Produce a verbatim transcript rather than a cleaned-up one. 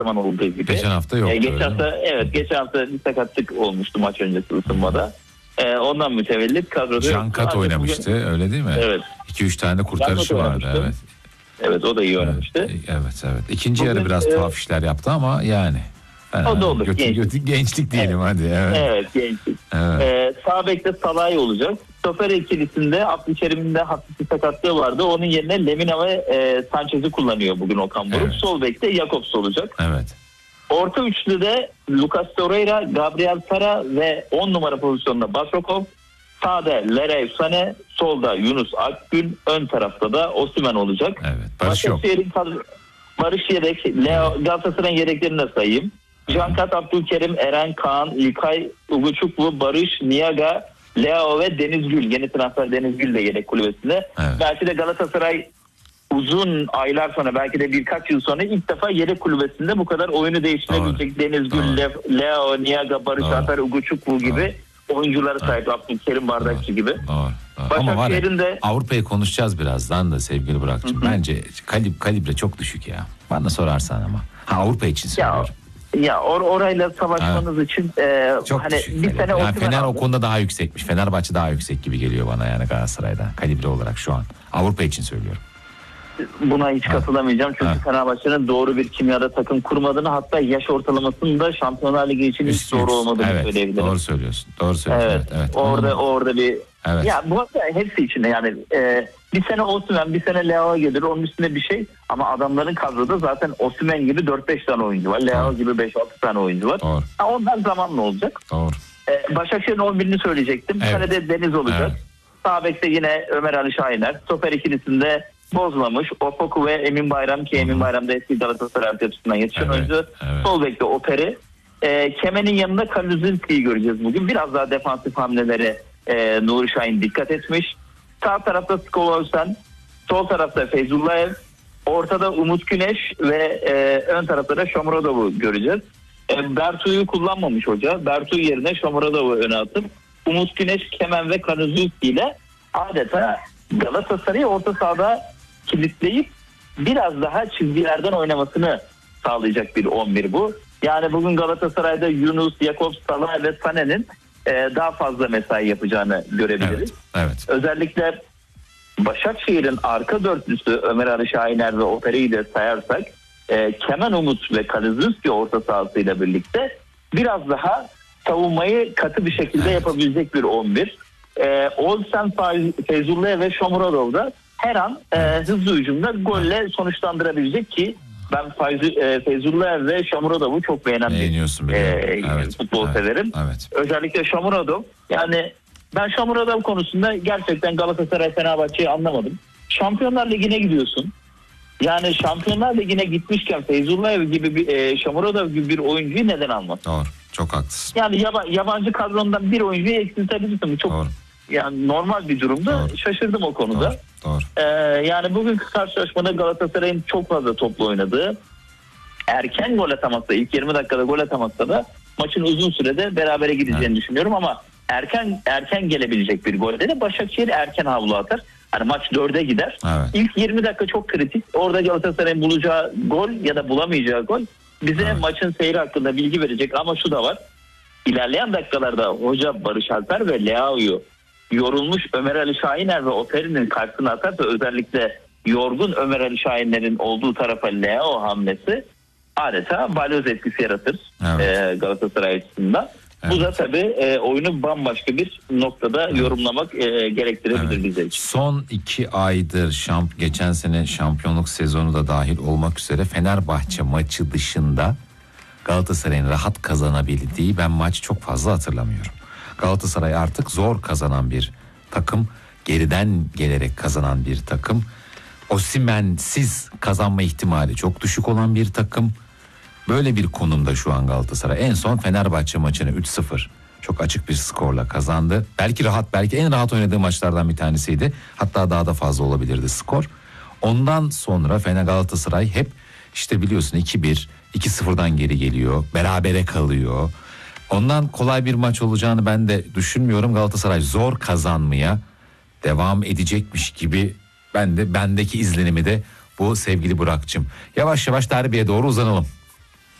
zaman olduğu gibi. Geçen hafta yoktu. E, geçen hafta evet geçen hafta bir sakatlık olmuştu maç öncesi ısınmada. E, ondan mütevellit kadroda. Can Kat oynamıştı bugün, öyle değil mi? Evet. iki üç tane kurtarışı vardı evet. Evet o da iyi evet, oynamıştı. Evet evet. İkinci bugün, yarı biraz e, tuhaf işler yaptı ama yani. Yani, o da olur. Götü, gençlik. Götü, gençlik diyelim evet. Hadi. Evet, evet gençlik. Evet. Ee, sağ bekte Salah'ı olacak. Stoper ikilisinde Abdülkerim'in de hafif bir sakatlığı vardı. Onun yerine Lemina ve e, Sanchez'i kullanıyor bugün Okan Buruk. Evet. Sol bekte Jakobs olacak. Evet. Orta üçlüde Lucas Torreira, Gabriel Sara ve on numara pozisyonunda Batrokov. Sağda Leroy Sané, solda Yunus Akgün, ön tarafta da Osimhen olacak. Evet. Barış yok. Barış yedek, Leo Galatasaray'ın yedeklerini de sayayım. Cankat, Abdülkerim, Eren, Kaan, İlkay, Uguçuklu, Barış, Niaga, Leo ve Deniz Gül. Yeni transfer Deniz Gül de yedek kulübesinde. Evet. Belki de Galatasaray uzun aylar sonra, belki de birkaç yıl sonra ilk defa yedek kulübesinde bu kadar oyunu değiştirebilecek. Doğru. Deniz Gül, Doğru. Leo, Niaga, Barış Alper, Uguçuklu gibi Doğru. oyunculara sahip. Evet. Abdülkerim, Bardakçı Doğru. gibi. Doğru. Ama var ya, de... Avrupa'yı konuşacağız birazdan da sevgili Burak'cığım. Bence kalib kalibre çok düşük ya. Bana sorarsan ama. Ha, Avrupa için söylüyorum. Ya, ya or orayla savaşmanız evet. için e, çok hani düşük. Bir sene yani Fener o konuda daha yüksekmiş. Fenerbahçe daha yüksek gibi geliyor bana yani Galatasaray'dan. Kalibre olarak şu an. Avrupa için söylüyorum. Buna hiç ha. katılamayacağım. Çünkü ha. Fenerbahçe'nin doğru bir kimyada takım kurmadığını, hatta yaş ortalamasının da Şampiyonlar Ligi için hiç Üst, doğru olmadığını evet, söyleyebilirim. Doğru söylüyorsun. Doğru söylüyorsun. Evet. evet, evet. Orada hmm. orada bir evet. Ya bu arada hepsi için yani e, bir sene Osimhen, bir sene Leo gelir, onun üstünde bir şey, ama adamların kadroda zaten Osimhen gibi dört beş tane oyuncu var. Leo gibi beş altı tane oyuncu var. Doğru. Ha, onlar zamanla olacak. Doğru. E, Başakşehir'in on birini söyleyecektim. Bir evet. tane de Deniz olacak. Evet. Sağ bekte yine Ömer Ali Şahiner. Stoper ikilisinde Bozlamış, Opoku ve Emin Bayram ki Hı-hı. Emin Bayram da eski Galatasaray altyapısından yetişen evet, oyuncu. Evet. Sol bekte Operi. E, Kemen'in yanında Kaluzinski'yi göreceğiz bugün. Biraz daha defansif hamlelere e, Nuri Şahin dikkat etmiş. Sağ tarafta Skolovsen, sol tarafta Feyzullayev, ortada Umut Güneş ve e, ön tarafta da Shomurodov'u göreceğiz. E, Bertu'yu kullanmamış hoca. Bertu yerine Shomurodov'u öne atıp Umut Güneş, Kemen ve Kaluzinski ile adeta Galatasaray'ı orta sahada kilitleyip biraz daha çizgilerden oynamasını sağlayacak bir on bir bu. Yani bugün Galatasaray'da Yunus, Jakobs, Salah ve Sané'nin e, daha fazla mesai yapacağını görebiliriz. Evet, evet. Özellikle Başakşehir'in arka dörtlüsü Ömer Ali Şahiner ve Operi'yi de sayarsak e, Kemen Umut ve Kaluzinski orta sahasıyla birlikte biraz daha savunmayı katı bir şekilde evet. yapabilecek bir on bir. E, Olsen, Feyzullayev ve Shomurodov da her an e, hızlı hücumda golle sonuçlandırabilecek ki ben Feyzullayev ve Shomurodov'u çok beğenen bir e, evet, futbol evet, severim. Evet. Özellikle Shomurodov, yani ben Shomurodov konusunda gerçekten Galatasaray Fenerbahçe'yi anlamadım. Şampiyonlar Ligi'ne gidiyorsun. Yani Şampiyonlar Ligi'ne gitmişken Feyzullayev gibi bir e, Shomurodov gibi bir oyuncuyu neden almadın? Doğru. Çok haklısın. Yani yaba, yabancı kadrondan bir oyuncuyu eksiltebilirsin. Bu çok Doğru. yani normal bir durumda. Doğru. Şaşırdım o konuda. Doğru. Doğru. Ee, yani bugünkü karşılaşmada Galatasaray'ın çok fazla toplu oynadığı, erken gol atamazsa, ilk yirmi dakikada gol atamazsa da maçın uzun sürede berabere gideceğini evet. düşünüyorum, ama erken erken gelebilecek bir golde de Başakşehir erken havlu atar. Hani maç dörde gider. Evet. İlk yirmi dakika çok kritik. Orada Galatasaray'ın bulacağı gol ya da bulamayacağı gol bize evet. maçın seyri hakkında bilgi verecek, ama şu da var. İlerleyen dakikalarda hoca Barış Alper ve Leao'yu yorulmuş Ömer Ali Şahiner ve Operi'nin karşısına atarsa, özellikle yorgun Ömer Ali Şahiner'in olduğu tarafa Leao hamlesi adeta balyoz etkisi yaratır evet. e, Galatasaray açısından. Evet. Bu da tabii e, oyunu bambaşka bir noktada evet. yorumlamak e, gerektirebilir evet. bize için. Son iki aydır şamp geçen sene şampiyonluk sezonu da dahil olmak üzere Fenerbahçe maçı dışında Galatasaray'ın rahat kazanabildiği ben maç çok fazla hatırlamıyorum. Galatasaray artık zor kazanan bir takım, geriden gelerek kazanan bir takım. Osimhen'siz kazanma ihtimali çok düşük olan bir takım. Böyle bir konumda şu an Galatasaray. En son Fenerbahçe maçını üç sıfır çok açık bir skorla kazandı. Belki rahat, belki en rahat oynadığı maçlardan bir tanesiydi. Hatta daha da fazla olabilirdi skor. Ondan sonra Fener Galatasaray hep işte biliyorsun iki bir, iki sıfırdan geri geliyor. Berabere kalıyor. Ondan kolay bir maç olacağını ben de düşünmüyorum. Galatasaray zor kazanmaya devam edecekmiş gibi ben de bendeki izlenimi de bu sevgili Burak'cığım. Yavaş yavaş derbiye doğru uzanalım.